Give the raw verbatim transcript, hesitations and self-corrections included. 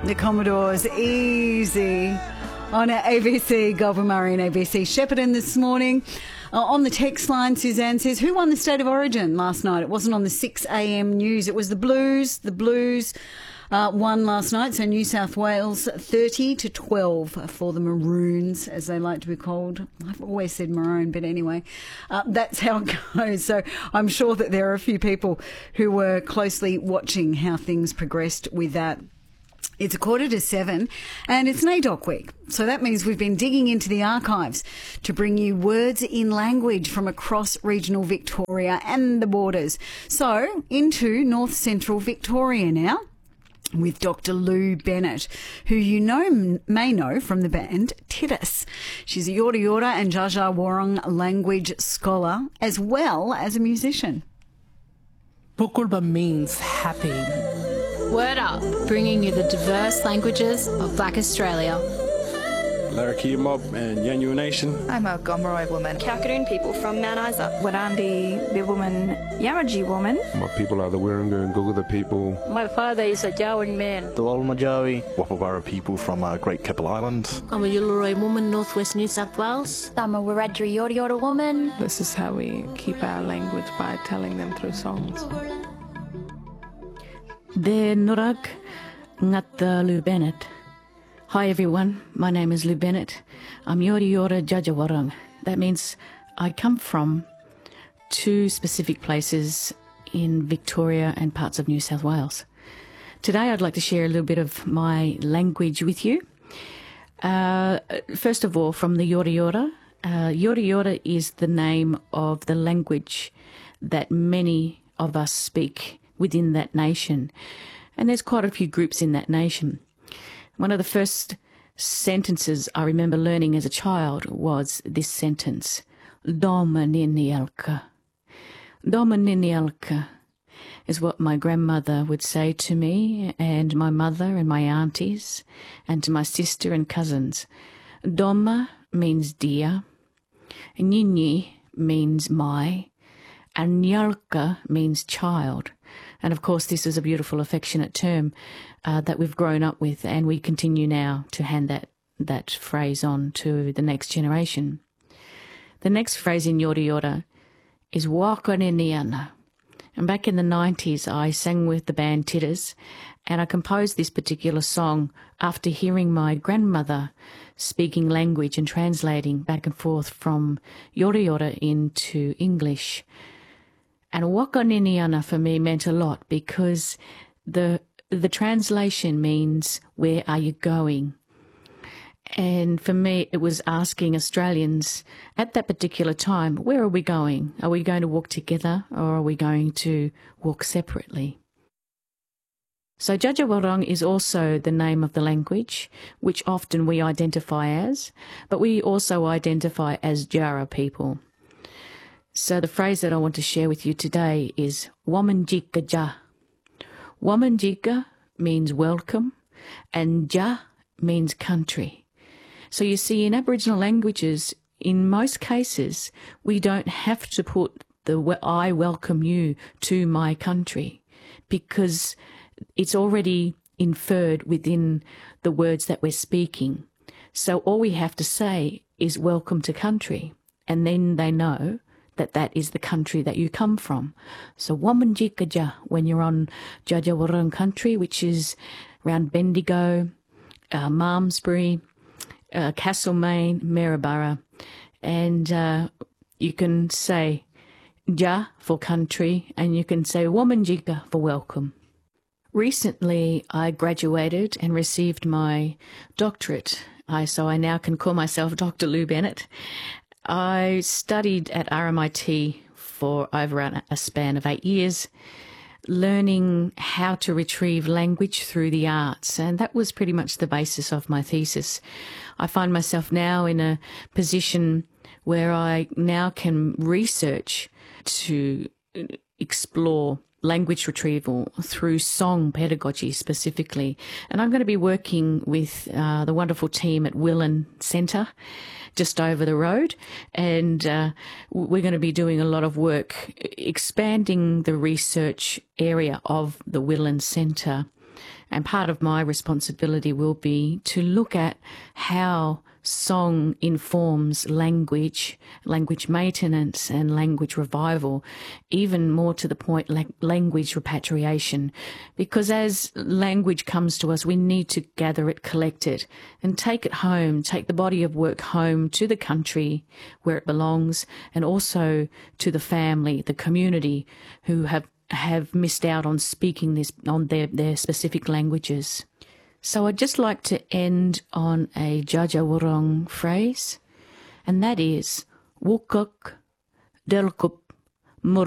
The Commodores, Easy, on A B C, Goulburn Murray and A B C Shepparton this morning. Uh, on the text line, Suzanne says, who won the State of Origin last night? It wasn't on the six a.m. news. It was the Blues. The Blues uh, won last night, so New South Wales thirty to twelve for the Maroons, as they like to be called. I've always said maroon, but anyway, uh, that's how it goes. So I'm sure that there are a few people who were closely watching how things progressed with that. It's a quarter to seven and it's NAIDOC week. So that means we've been digging into the archives to bring you words in language from across regional Victoria and the borders. So into north central Victoria now with Doctor Lou Bennett, who you know may know from the band Titus. She's a Yorta Yorta and Dja Dja Wurrung language scholar as well as a musician. Pukulba means happy. Word Up, bringing you the diverse languages of Black Australia. Larrakia Mob and Yanyuwa Nation. I'm a Gomeroi woman. Kalkadoon people from Mount Isa. Warandi, the woman, Yamaji woman. My people are the Wirrunga and Guguda people. My father is a Jawan man. The Walmajawi, Wapawara people from uh, Great Keppel Island. I'm a Uluru woman, northwest New South Wales. I'm a Wiradjuri Yorta Yorta woman. This is how we keep our language, by telling them through songs. De Nurag Ngata Lou Bennett. Hi everyone, my name is Lou Bennett. I'm Yorta Yorta Dja Dja Wurrung. That means I come from two specific places in Victoria and parts of New South Wales. Today I'd like to share a little bit of my language with you. Uh, first of all, from the Yorta Yorta. Uh, Yorta Yorta is the name of the language that many of us speak within that nation. And there's quite a few groups in that nation. One of the first sentences I remember learning as a child was this sentence, Doma Ninialka. Doma Ninialka is what my grandmother would say to me and my mother and my aunties and to my sister and cousins. Doma means dear, Nini means my, and Nyalka means child. And of course, this is a beautiful, affectionate term uh, that we've grown up with, and we continue now to hand that, that phrase on to the next generation. The next phrase in Yorta Yorta is Wakaniniana. And back in the nineties, I sang with the band Titus, and I composed this particular song after hearing my grandmother speaking language and translating back and forth from Yorta Yorta into English. And Wakaniniana for me meant a lot because the the translation means, where are you going? And for me, it was asking Australians at that particular time, where are we going? Are we going to walk together or are we going to walk separately? So Dja Dja Wurrung is also the name of the language, which often we identify as, but we also identify as Jara people. So the phrase that I want to share with you today is Wamanjika Ja. Wamanjika means welcome and Ja means country. So you see, in Aboriginal languages, in most cases, we don't have to put the I welcome you to my country because it's already inferred within the words that we're speaking. So all we have to say is welcome to country, and then they know that that is the country that you come from. So Wamanjika Ja, when you're on Dja Dja Wurrung country, which is around Bendigo, uh, Malmesbury, uh, Castlemaine, Maryborough, and uh, you can say Ja for country, and you can say Wamanjika for welcome. Recently, I graduated and received my doctorate, I, so I now can call myself Doctor Lou Bennett. I studied at R M I T for over a span of eight years, learning how to retrieve language through the arts, and that was pretty much the basis of my thesis. I find myself now in a position where I now can research to explore language retrieval through song pedagogy specifically. And I'm going to be working with uh, the wonderful team at Willan Centre just over the road. And uh, we're going to be doing a lot of work expanding the research area of the Willan Centre And part of my responsibility will be to look at how song informs language, language maintenance and language revival, even more to the point, like language repatriation. Because as language comes to us, we need to gather it, collect it, and take it home, take the body of work home to the country where it belongs, and also to the family, the community who have have missed out on speaking this on their, their specific languages. So I'd just like to end on a Dja Dja Wurrung phrase, and that is Wukuk Delkup